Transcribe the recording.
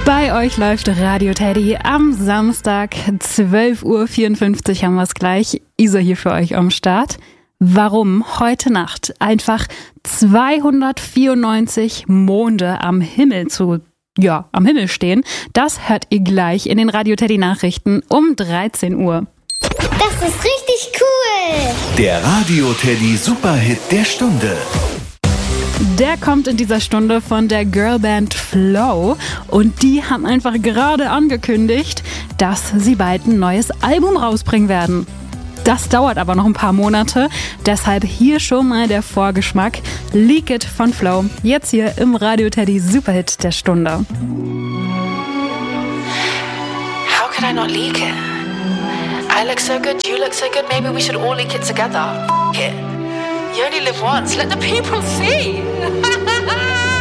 Bei euch läuft Radio Teddy am Samstag, 12.54 Uhr haben wir es gleich. Isa hier für euch am Start. Warum heute Nacht einfach 294 Monde am Himmel stehen, das hört ihr gleich in den Radio Teddy Nachrichten um 13 Uhr. Das ist richtig cool! Der Radio Teddy Superhit der Stunde. Der kommt in dieser Stunde von der Girlband Flow und die haben einfach gerade angekündigt, dass sie bald ein neues Album rausbringen werden. Das dauert aber noch ein paar Monate, deshalb hier schon mal der Vorgeschmack. Leak It von Flow, jetzt hier im Radio Teddy Superhit der Stunde. How could I not leak it? I look so good, you look so good, maybe we should all leak it together. F*** it. You only live once, let the people see.